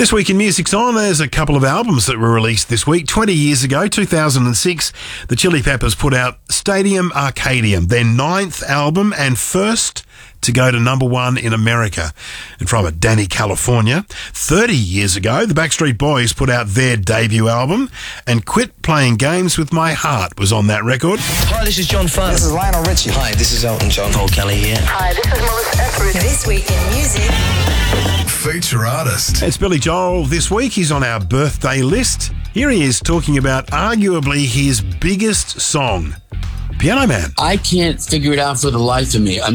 This week in Music's On, there's a couple of albums that were released this week. 20 years ago, 2006, the Chili Peppers put out Stadium Arcadium, their 9th album and first to go to number 1 in America. And from it, Danny California. 30 years ago, the Backstreet Boys put out their debut album, and Quit Playing Games With My Heart was on that record. Hi, this is John Farr. This is Lionel Richie. Hi, this is Elton John. Paul Kelly here. Hi, this is Melissa Etheridge. This week in music. Feature artist. It's Billy Joel this week. He's on our birthday list. Here he is talking about arguably his biggest song, Piano Man. I can't figure it out for the life of me.